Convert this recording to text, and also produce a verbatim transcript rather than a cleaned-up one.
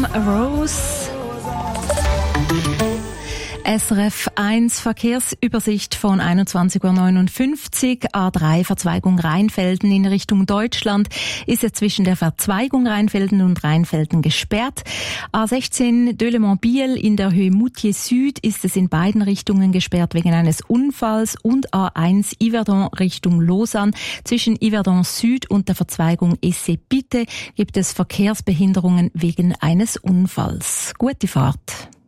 A Rose. S R F eins Verkehrsübersicht von einundzwanzig Uhr neunundfünfzig. A drei Verzweigung Rheinfelden in Richtung Deutschland ist jetzt zwischen der Verzweigung Rheinfelden und Rheinfelden gesperrt. A sechzehn Delemont-Biel in der Höhe Moutier Süd ist es in beiden Richtungen gesperrt wegen eines Unfalls. Und A eins Yverdon Richtung Lausanne zwischen Yverdon Süd und der Verzweigung Essay-Bitte gibt es Verkehrsbehinderungen wegen eines Unfalls. Gute Fahrt.